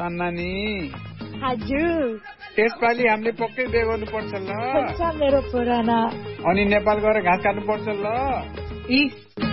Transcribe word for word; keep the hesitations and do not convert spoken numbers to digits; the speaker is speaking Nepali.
नानी हजुर त्यसपालि हामीले पक्कै बिहे गर्नुपर्छ ल मेरो पुराना अनि नेपाल गएर घाँस काट्नुपर्छ ल।